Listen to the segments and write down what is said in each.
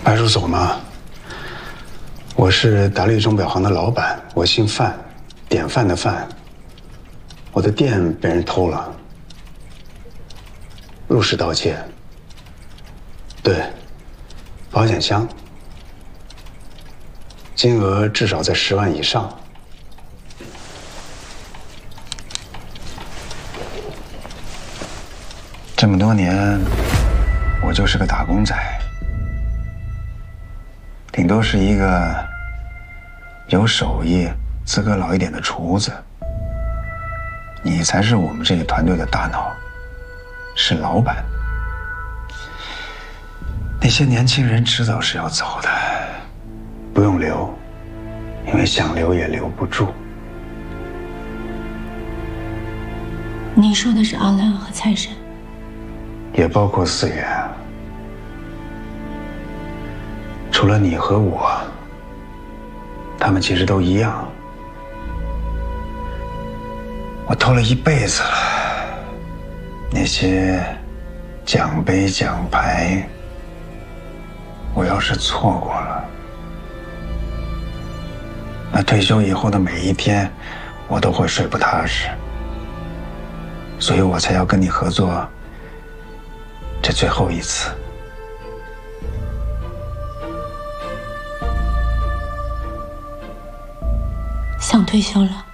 派出所吗？我是达利钟表行的老板，我姓范，典范的范。我的店被人偷了，入室盗窃。对，保险箱，金额至少在10万以上。这么多年，我就是个打工仔，顶多是一个有手艺、资格老一点的厨子。你才是我们这个团队的大脑，是老板。那些年轻人迟早是要走的，不用留，因为想留也留不住。 你说的是阿兰和财神， 也包括4月。除了你和我，他们其实都一样。我偷了一辈子了，那些奖杯奖牌，我要是错过了，那退休以后的每一天，我都会睡不踏实。所以我才要跟你合作，这最后一次。 想退休了，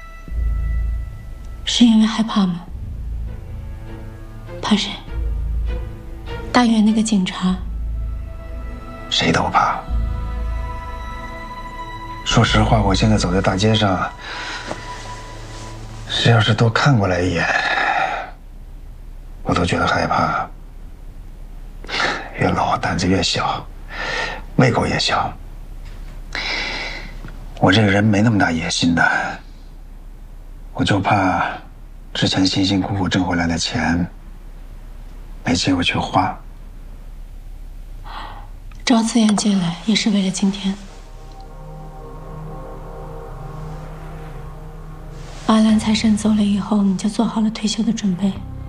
是因为害怕吗？怕谁？大院那个警察？ 谁都怕。说实话，我现在走在大街上，谁要是多看过来一眼，我都觉得害怕。越老胆子越小，胃口也小。我这个人没那么大野心的，我就怕之前辛辛苦苦挣回来的钱没机会去花。 找资源借来也是为了今天。阿兰财神走了以后，你就做好了退休的准备。